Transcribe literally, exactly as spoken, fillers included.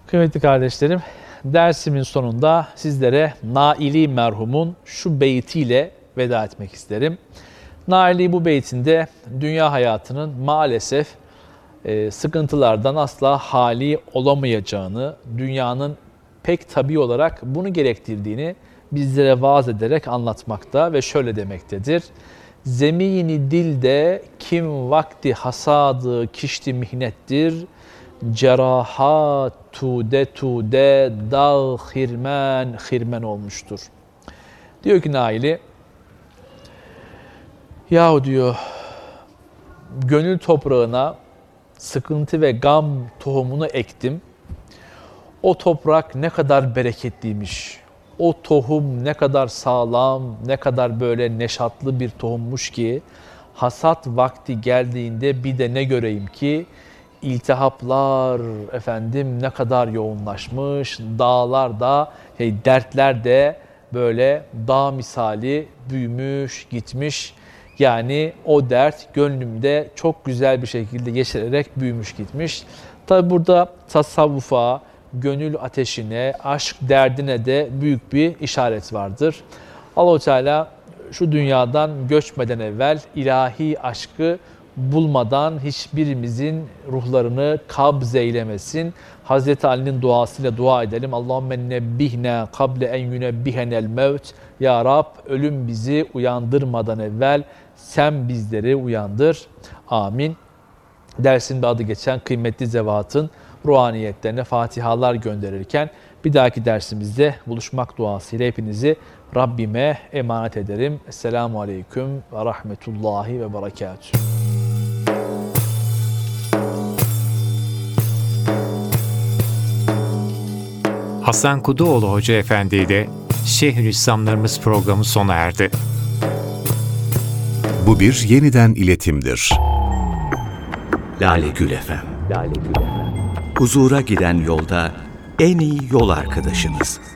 Kıymetli kardeşlerim, dersimin sonunda sizlere Naili merhumun şu beytiyle veda etmek isterim. Naili bu beytinde dünya hayatının maalesef e, sıkıntılardan asla hali olamayacağını, dünyanın pek tabii olarak bunu gerektirdiğini bizlere vaaz ederek anlatmakta ve şöyle demektedir. Zemini dilde kim vakti hasadı kişti mihnettir, cerahat tude tude dağ hirmen hirmen olmuştur. Diyor ki Naili, yahu diyor, gönül toprağına sıkıntı ve gam tohumunu ektim. O toprak ne kadar bereketliymiş. O tohum ne kadar sağlam, ne kadar böyle neşatlı bir tohummuş ki hasat vakti geldiğinde bir de ne göreyim ki iltihaplar efendim ne kadar yoğunlaşmış, dağlar da, hey, dertler de böyle dağ misali büyümüş, gitmiş. Yani o dert gönlümde çok güzel bir şekilde yeşererek büyümüş gitmiş. Tabi burada tasavvufa, gönül ateşine, aşk derdine de büyük bir işaret vardır. Allah-u Teala şu dünyadan göçmeden evvel ilahi aşkı bulmadan hiçbirimizin ruhlarını kabz eylemesin. Hazreti Ali'nin duasıyla dua edelim. Allahümme nebbihne kable en yunebbihenel mevt. Ya Rab, ölüm bizi uyandırmadan evvel sen bizleri uyandır. Amin. Dersinde adı geçen kıymetli zevatın ruhaniyetlerine fatihalar gönderirken bir dahaki dersimizde buluşmak duasıyla hepinizi Rabbime emanet ederim. Esselamu Aleyküm ve Rahmetullahi ve Berekatühü. Hasan Kuduoğlu Hoca Efendi ile Şeyhülislamlarımız programı sona erdi. Bu bir yeniden iletimdir. Lale Gül Efem. Lale Gül Efem. Huzura giden yolda en iyi yol arkadaşınız.